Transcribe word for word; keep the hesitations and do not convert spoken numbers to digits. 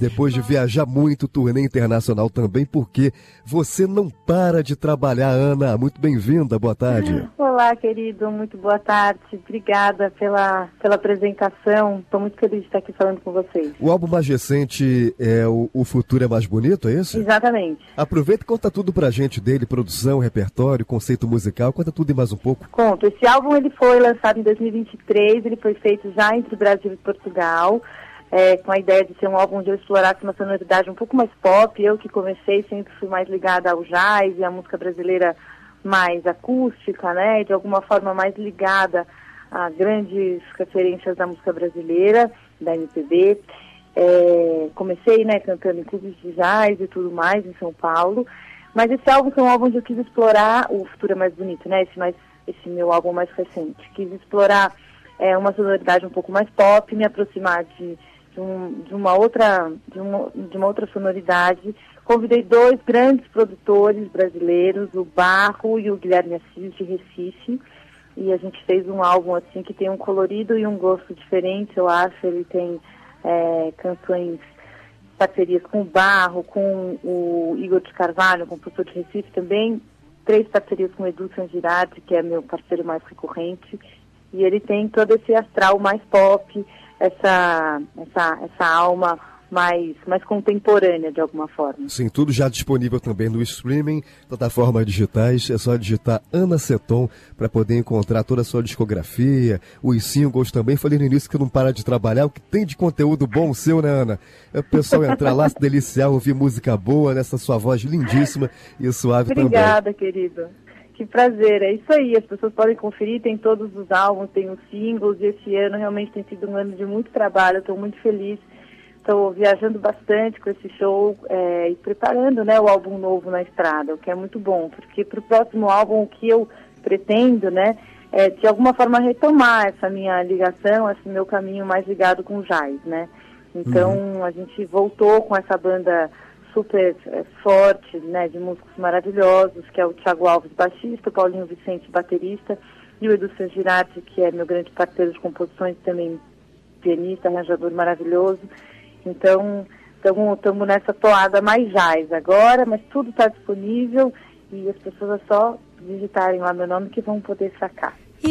depois de viajar muito, turnê internacional também, porque você não para de trabalhar, Ana. Muito bem-vinda, boa tarde. Olá, querido, muito boa tarde. Obrigada pela, pela apresentação. Estou muito feliz de estar aqui falando com vocês. O álbum mais recente é o, o Futuro é Mais Bonito, é isso? Exatamente. Aproveita e conta tudo pra gente dele, produção, repertório, conceito musical, conta tudo e mais um pouco. Conto, esse álbum ele foi lançado em dois mil e vinte e três, ele foi feito já entre Brasil e Portugal, é, com a ideia de ser um álbum onde eu explorasse uma sonoridade um pouco mais pop. Eu que comecei sempre fui mais ligada ao jazz e à música brasileira mais acústica, né, de alguma forma mais ligada a grandes referências da música brasileira, da M P B. É, comecei, né, cantando em clubes de jazz e tudo mais em São Paulo, mas esse álbum foi um álbum onde eu quis explorar o Futuro é Mais Bonito, né, esse, mais, esse meu álbum mais recente. Quis explorar é, uma sonoridade um pouco mais pop, me aproximar de, de, um, de, uma, outra, de, uma, de uma outra sonoridade. Convidei dois grandes produtores brasileiros, o Barro e o Guilherme Assis, de Recife, e a gente fez um álbum assim que tem um colorido e um gosto diferente, eu acho. Ele tem é, canções, parcerias com o Barro, com o Igor de Carvalho, compositor de Recife também, três parcerias com o Edu Sangirati, que é meu parceiro mais recorrente, e ele tem todo esse astral mais pop, essa, essa, essa alma mais, mais contemporânea de alguma forma. Sim, tudo já disponível também no streaming, plataformas digitais. É só digitar Ana Seton para poder encontrar toda a sua discografia, os singles também. Falei no início que não para de trabalhar, o que tem de conteúdo bom seu, né, Ana? É o pessoal entrar lá, se deliciar, ouvir música boa, nessa sua voz lindíssima e suave. Obrigada, também. Obrigada, querido. Que prazer, é isso aí, as pessoas podem conferir, tem todos os álbuns, tem os singles, e esse ano realmente tem sido um ano de muito trabalho, eu estou muito feliz. Estou viajando bastante com esse show é, e preparando, né, o álbum novo na estrada, o que é muito bom, porque para o próximo álbum o que eu pretendo, né, é de alguma forma retomar essa minha ligação, esse meu caminho mais ligado com o jazz, né. Então uhum. a gente voltou com essa banda super é, forte, né, de músicos maravilhosos, que é o Thiago Alves, baixista, o Paulinho Vicente, baterista, e o Edu Sangirati, que é meu grande parceiro de composições, também pianista, arranjador maravilhoso. Então, estamos nessa toada mais jazz agora, mas tudo está disponível e as pessoas é só digitarem lá meu nome que vão poder sacar.